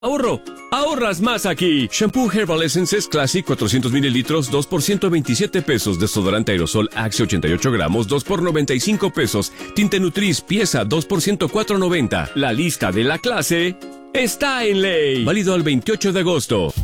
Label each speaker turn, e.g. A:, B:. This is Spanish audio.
A: ¡Ahorro! ¡Ahorras más aquí! Shampoo Herbal Essences Classic 400 mililitros, 2 por 127 pesos. Desodorante aerosol Axe 88 gramos, 2 por 95 pesos. Tinte Nutris pieza 2 por 104.90. La lista de la clase está en Ley. Válido al 28 de agosto.